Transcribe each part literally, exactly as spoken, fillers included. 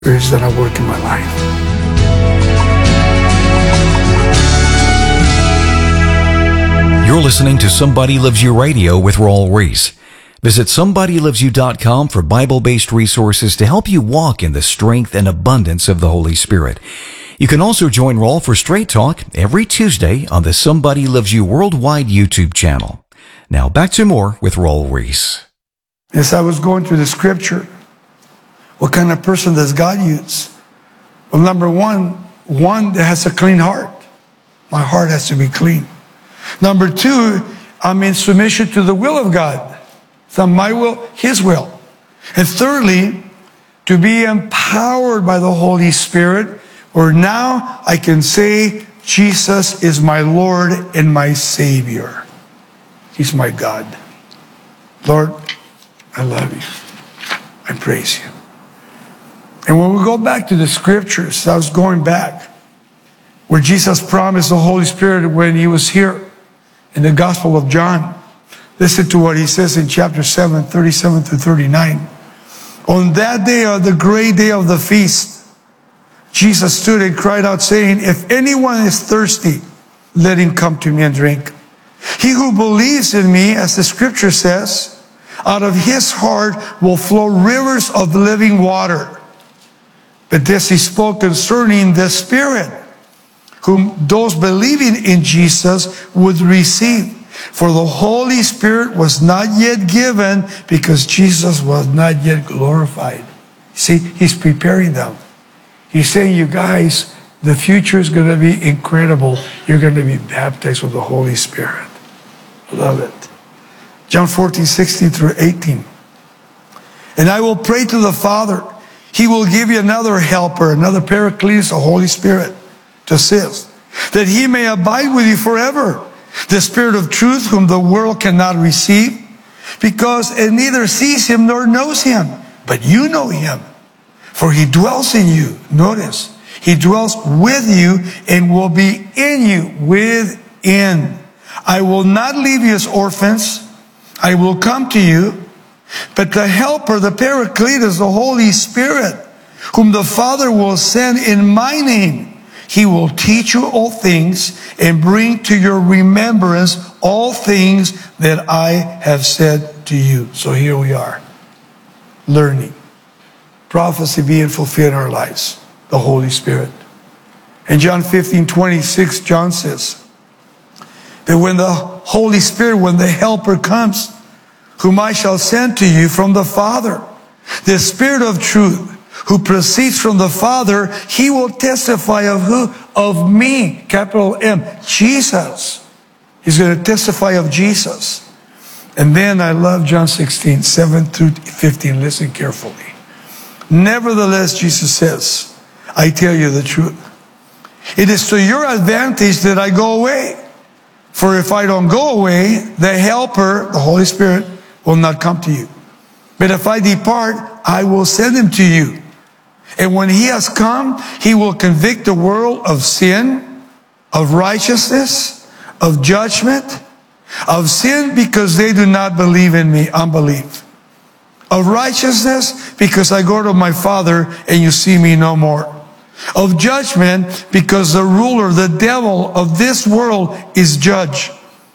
is that I work in my life. You're listening to Somebody Loves You Radio with Raul Ries. Visit somebody loves you dot com for Bible-based resources to help you walk in the strength and abundance of the Holy Spirit. You can also join Raul for Straight Talk every Tuesday on the Somebody Loves You Worldwide YouTube channel. Now back to more with Raul Ries. As I was going through the scripture, what kind of person does God use? Well, number one, one that has a clean heart. My heart has to be clean. Number two, I'm in submission to the will of God. It's not my will, His will. And thirdly, to be empowered by the Holy Spirit, where now I can say, Jesus is my Lord and my Savior. He's my God. Lord, I love you. I praise you. And when we go back to the scriptures, I was going back, where Jesus promised the Holy Spirit when He was here in the Gospel of John. Listen to what He says in chapter seven, thirty-seven to thirty-nine. On that day, on the great day of the feast, Jesus stood and cried out, saying, if anyone is thirsty, let him come to me and drink. He who believes in me, as the scripture says, out of his heart will flow rivers of living water. But this He spoke concerning the Spirit, whom those believing in Jesus would receive. For the Holy Spirit was not yet given because Jesus was not yet glorified. See, He's preparing them. He's saying, you guys, the future is going to be incredible. You're going to be baptized with the Holy Spirit. I love it. John fourteen, sixteen through eighteen. And I will pray to the Father. He will give you another helper, another Paracletus, the Holy Spirit, to assist, that He may abide with you forever. The Spirit of truth, whom the world cannot receive, because it neither sees Him nor knows Him. But you know Him, for He dwells in you. Notice, He dwells with you and will be in you, within. I will not leave you as orphans. I will come to you. But the Helper, the Paracletus, the Holy Spirit, whom the Father will send in my name, He will teach you all things and bring to your remembrance all things that I have said to you. So here we are, learning. Prophecy being fulfilled in our lives, the Holy Spirit. In John fifteen, twenty-six, John says that when the Holy Spirit, when the Helper comes, whom I shall send to you from the Father, the Spirit of truth, who proceeds from the Father, He will testify of who? Of me, capital M, Jesus. He's going to testify of Jesus. And then I love John sixteen, seven through fifteen. Listen carefully. Nevertheless, Jesus says, I tell you the truth. It is to your advantage that I go away. For if I don't go away, the Helper, the Holy Spirit, will not come to you. But if I depart, I will send Him to you. And when He has come, He will convict the world of sin, of righteousness, of judgment, of sin because they do not believe in me, unbelief. Of righteousness because I go to my Father and you see me no more. Of judgment because the ruler, the devil of this world is judged.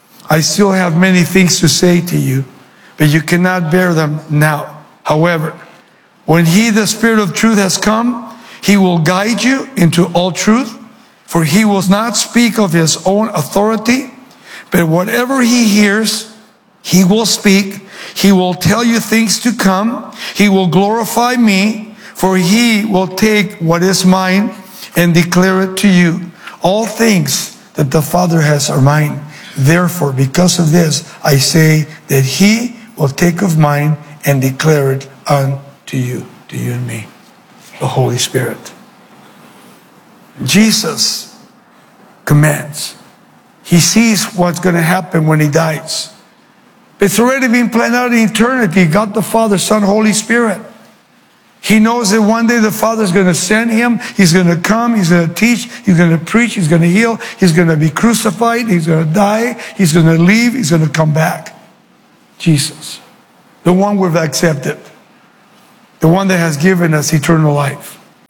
I still have many things to say to you, but you cannot bear them now. However, when He, the Spirit of truth, has come, He will guide you into all truth, for He will not speak of His own authority, but whatever He hears, He will speak. He will tell you things to come. He will glorify me, for He will take what is mine and declare it to you. All things that the Father has are mine. Therefore, because of this, I say that He will take of mine and declare it unto you, to you and me, the Holy Spirit. Jesus commands. He sees what's going to happen when He dies. It's already been planned out in eternity. God the Father, Son, Holy Spirit. He knows that one day the Father is going to send Him. He's going to come. He's going to teach. He's going to preach. He's going to heal. He's going to be crucified. He's going to die. He's going to leave. He's going to come back. Jesus, the one we've accepted, the one that has given us eternal life.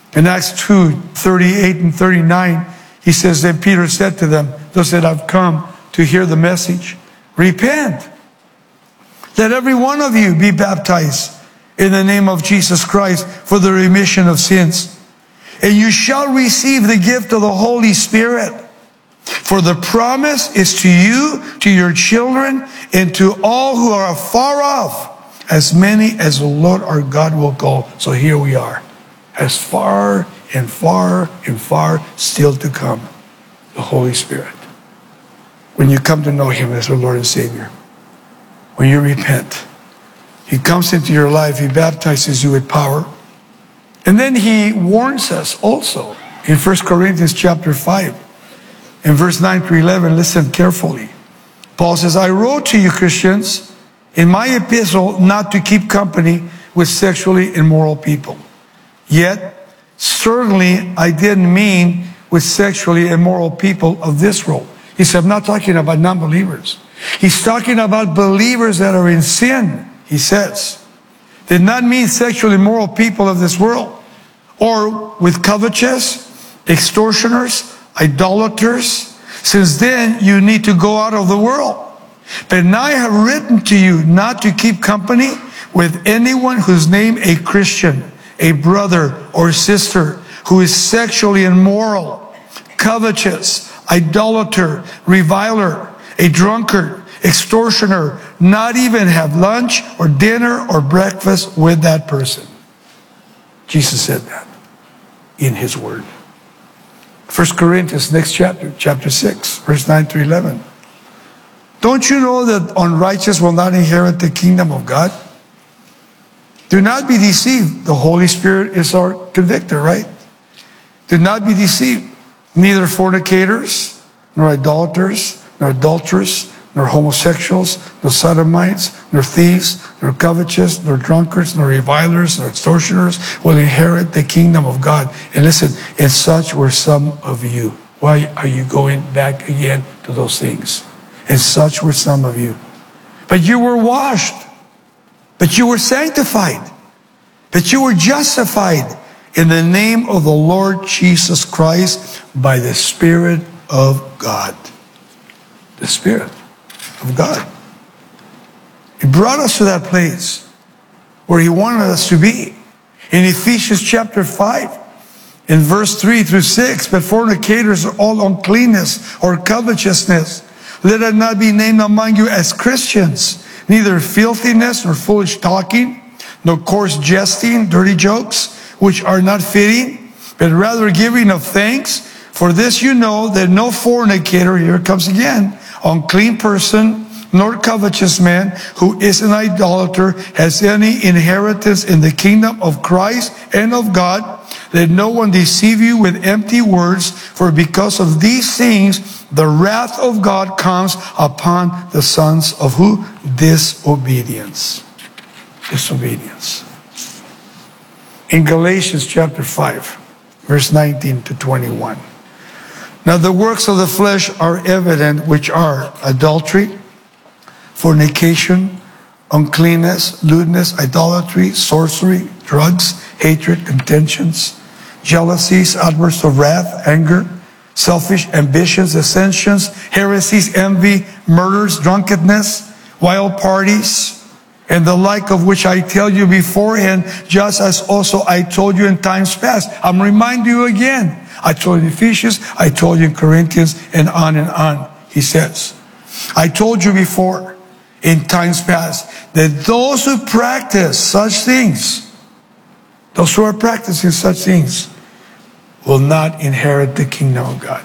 In Acts two, thirty-eight and thirty-nine, he says, then Peter said to them, those that have come to hear the message, repent. Let every one of you be baptized in the name of Jesus Christ for the remission of sins. And you shall receive the gift of the Holy Spirit. For the promise is to you, to your children, and to all who are afar off, as many as the Lord our God will call. So here we are, as far and far and far still to come, the Holy Spirit. When you come to know Him as your Lord and Savior, when you repent, He comes into your life, He baptizes you with power. And then He warns us also in First Corinthians chapter five, in verse nine to eleven, listen carefully. Paul says, I wrote to you, Christians, in my epistle, not to keep company with sexually immoral people. Yet, certainly, I didn't mean with sexually immoral people of this world. He said, I'm not talking about non-believers. He's talking about believers that are in sin, he says. Did not mean sexually immoral people of this world, or with covetous, extortioners, idolaters, since then you need to go out of the world. But now I have written to you not to keep company with anyone whose name a Christian, a brother or sister, who is sexually immoral, covetous, idolater, reviler, a drunkard, extortioner, not even have lunch or dinner or breakfast with that person. Jesus said that in His Word. First Corinthians, next chapter, chapter six, verse nine to eleven. Don't you know that unrighteous will not inherit the kingdom of God? Do not be deceived. The Holy Spirit is our convictor, right? Do not be deceived. Neither fornicators, nor idolaters, nor adulterers, nor homosexuals, nor sodomites, nor thieves, nor covetous, nor drunkards, nor revilers, nor extortioners will inherit the kingdom of God. And listen, and such were some of you. Why are you going back again to those things? And such were some of you. But you were washed. But you were sanctified. But you were justified in the name of the Lord Jesus Christ by the Spirit of God. The Spirit of God. He brought us to that place where He wanted us to be. In Ephesians chapter five, in verse three through six, but fornicators are all uncleanness or covetousness. Let it not be named among you as Christians, neither filthiness nor foolish talking, nor coarse jesting, dirty jokes, which are not fitting, but rather giving of thanks. For this you know that no fornicator, here it comes again, unclean person, nor covetous man who is an idolater has any inheritance in the kingdom of Christ and of God. Let no one deceive you with empty words, for because of these things the wrath of God comes upon the sons of who? Disobedience. Disobedience. In Galatians chapter five, verse nineteen to twenty-one. Now the works of the flesh are evident, which are adultery, fornication, uncleanness, lewdness, idolatry, sorcery, drugs, hatred, contentions, jealousies, outbursts of wrath, anger, selfish ambitions, dissensions, heresies, envy, murders, drunkenness, wild parties, and the like, of which I tell you beforehand, just as also I told you in times past. I'm reminding you again. I told you in Ephesians, I told you in Corinthians, and on and on, he says. I told you before, in times past, that those who practice such things, those who are practicing such things, will not inherit the kingdom of God.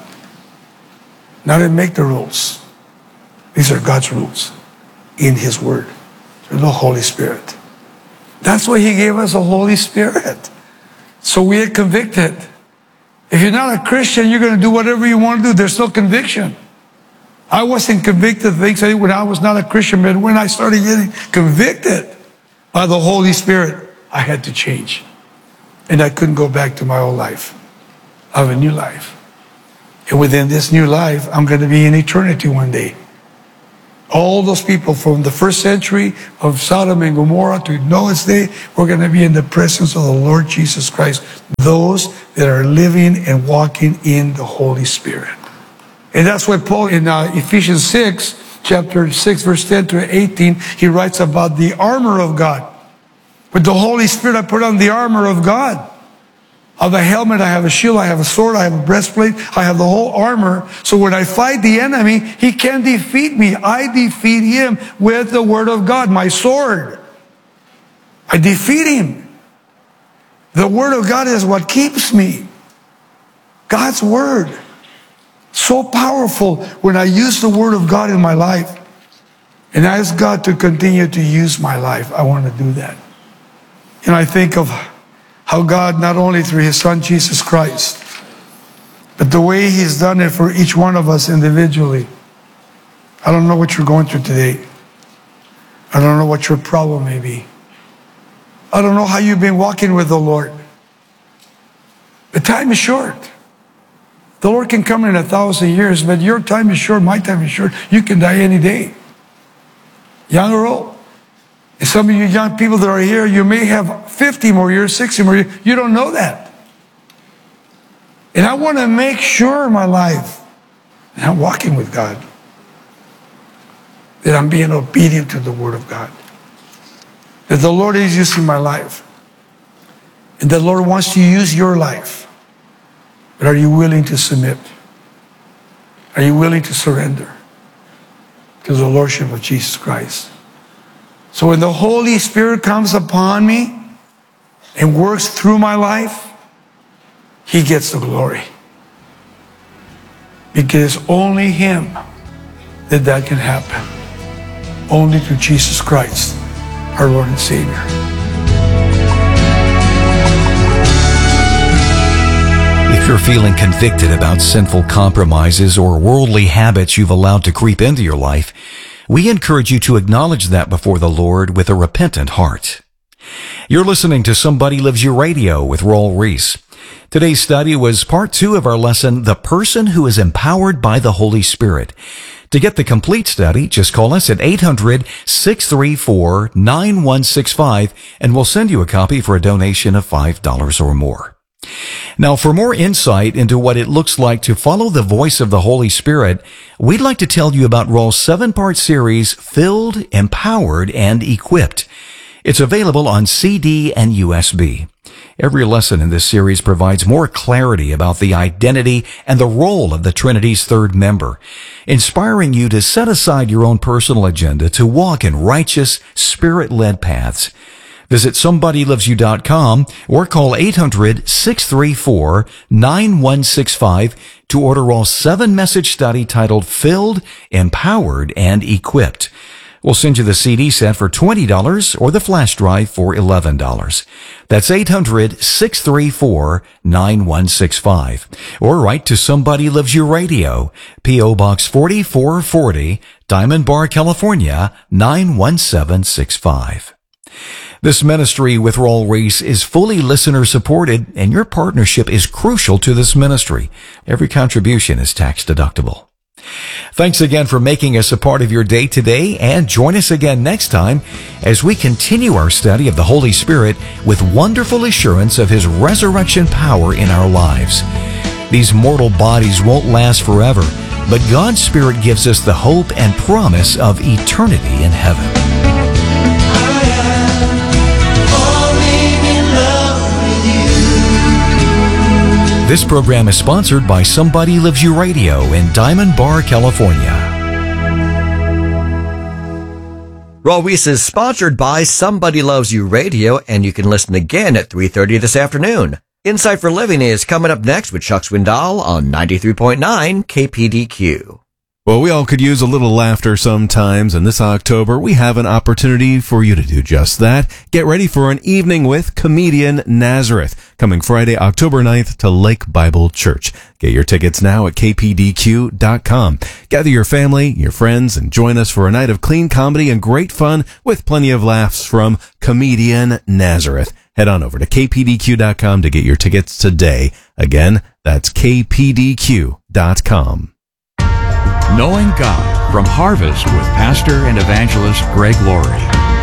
Now they make the rules. These are God's rules in His Word. Through the Holy Spirit. That's why He gave us the Holy Spirit. So we are convicted. If you're not a Christian, you're going to do whatever you want to do. There's no conviction. I wasn't convicted of things when I was not a Christian, but when I started getting convicted by the Holy Spirit, I had to change. And I couldn't go back to my old life. I have a new life. And within this new life, I'm going to be in eternity one day. All those people from the first century of Sodom and Gomorrah to Noah's day, we're going to be in the presence of the Lord Jesus Christ. Those that are living and walking in the Holy Spirit. And that's why Paul in uh, Ephesians six, chapter six, verse ten to eighteen, he writes about the armor of God. With the Holy Spirit, I put on the armor of God. I have a helmet, I have a shield, I have a sword, I have a breastplate, I have the whole armor. So when I fight the enemy, he can't defeat me. I defeat him with the word of God, my sword. I defeat him. The word of God is what keeps me. God's word. So powerful when I use the word of God in my life. And I ask God to continue to use my life. I want to do that. And I think of how God, not only through his son Jesus Christ, but the way he's done it for each one of us individually. I don't know what you're going through today. I don't know what your problem may be. I don't know how you've been walking with the Lord. But time is short. The Lord can come in a thousand years, but your time is short, my time is short. You can die any day, young or old. And some of you young people that are here, you may have fifty more years, sixty more years. You don't know that. And I want to make sure in my life that I'm walking with God, that I'm being obedient to the Word of God, that the Lord is using my life, and the Lord wants to use your life. But are you willing to submit? Are you willing to surrender to the Lordship of Jesus Christ? So when the Holy Spirit comes upon me and works through my life, he gets the glory. Because only him that that can happen. Only through Jesus Christ, our Lord and Savior. If you're feeling convicted about sinful compromises or worldly habits you've allowed to creep into your life, we encourage you to acknowledge that before the Lord with a repentant heart. You're listening to Somebody Loves You Radio with Raul Ries. Today's study was part two of our lesson, The Person Who is Empowered by the Holy Spirit. To get the complete study, just call us at eight hundred, six three four, nine one six five and we'll send you a copy for a donation of five dollars or more. Now, for more insight into what it looks like to follow the voice of the Holy Spirit, we'd like to tell you about Raul's seven-part series, Filled, Empowered, and Equipped. It's available on C D and U S B. Every lesson in this series provides more clarity about the identity and the role of the Trinity's third member, inspiring you to set aside your own personal agenda to walk in righteous, Spirit-led paths. Visit somebody loves you dot com or call eight hundred, six three four, nine one six five to order Raul's seven-message study titled Filled, Empowered, and Equipped. We'll send you the C D set for twenty dollars or the flash drive for eleven dollars. That's eight hundred, six three four, nine one six five. Or write to Somebody Loves You Radio, P O Box forty-four forty, Diamond Bar, California, nine one seven six five. This ministry with Raul Ries is fully listener-supported, and your partnership is crucial to this ministry. Every contribution is tax-deductible. Thanks again for making us a part of your day today, and join us again next time as we continue our study of the Holy Spirit with wonderful assurance of His resurrection power in our lives. These mortal bodies won't last forever, but God's Spirit gives us the hope and promise of eternity in heaven. This program is sponsored by Somebody Loves You Radio in Diamond Bar, California. Raul Ries is sponsored by Somebody Loves You Radio, and you can listen again at three thirty this afternoon. Insight for Living is coming up next with Chuck Swindoll on ninety-three point nine K P D Q. Well, we all could use a little laughter sometimes, and this October we have an opportunity for you to do just that. Get ready for an evening with comedian Nazareth, coming Friday, October ninth to Lake Bible Church. Get your tickets now at K P D Q dot com. Gather your family, your friends, and join us for a night of clean comedy and great fun with plenty of laughs from comedian Nazareth. Head on over to K P D Q dot com to get your tickets today. Again, that's K P D Q dot com. Knowing God from Harvest with pastor and evangelist Greg Laurie.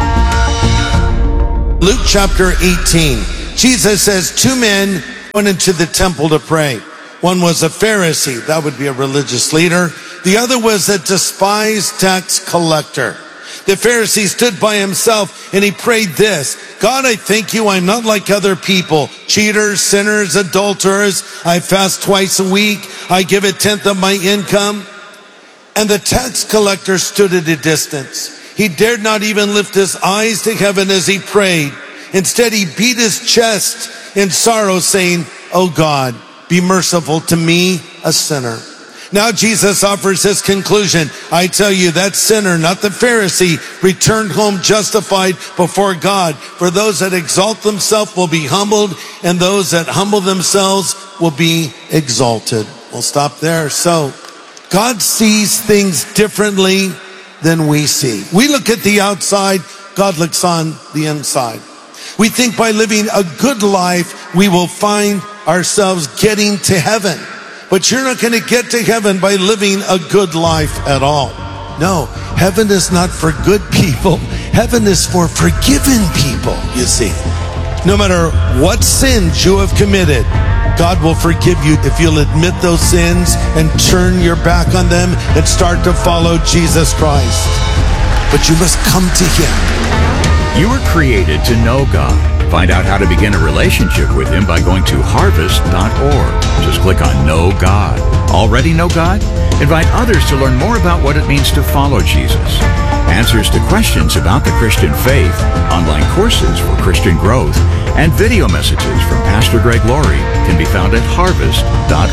Luke chapter eighteen. Jesus says two men went into the temple to pray. One was a Pharisee, that would be a religious leader. The other was a despised tax collector. The Pharisee stood by himself and he prayed this: God, I thank you, I'm not like other people, cheaters, sinners, adulterers. I fast twice a week. I give a tenth of my income. And the tax collector stood at a distance. He dared not even lift his eyes to heaven as he prayed. Instead, he beat his chest in sorrow, saying, Oh God, be merciful to me, a sinner. Now Jesus offers his conclusion. I tell you, that sinner, not the Pharisee, returned home justified before God. For those that exalt themselves will be humbled, and those that humble themselves will be exalted. We'll stop there. So, God sees things differently than we see. We look at the outside, God looks on the inside. We think by living a good life, we will find ourselves getting to heaven. But you're not going to get to heaven by living a good life at all. No, heaven is not for good people. Heaven is for forgiven people, you see. No matter what sins you have committed, God will forgive you if you'll admit those sins and turn your back on them and start to follow Jesus Christ. But you must come to Him. You were created to know God. Find out how to begin a relationship with Him by going to harvest dot org. Just click on Know God. Already know God? Invite others to learn more about what it means to follow Jesus. Answers to questions about the Christian faith, online courses for Christian growth, and video messages from Pastor Greg Laurie can be found at harvest dot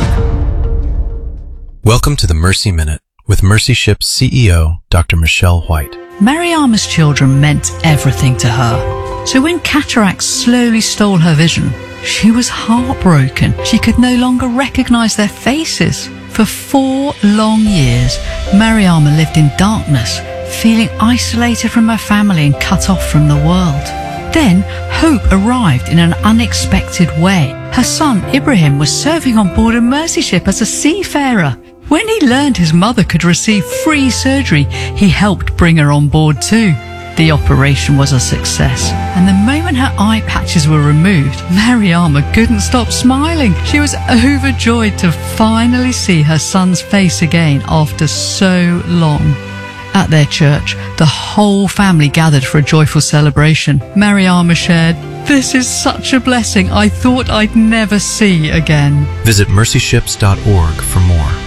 org. Welcome to the Mercy Minute with Mercy Ship's C E O, Doctor Michelle White. Mariama's children meant everything to her. So when cataracts slowly stole her vision, she was heartbroken. She could no longer recognize their faces. For four long years, Mariama lived in darkness, feeling isolated from her family and cut off from the world. Then, hope arrived in an unexpected way. Her son, Ibrahim, was serving on board a Mercy ship as a seafarer. When he learned his mother could receive free surgery, he helped bring her on board too. The operation was a success, and the moment her eye patches were removed, Mariama couldn't stop smiling. She was overjoyed to finally see her son's face again after so long. At their church, the whole family gathered for a joyful celebration. Mariama shared, "This is such a blessing I thought I'd never see again." Visit mercy ships dot org for more.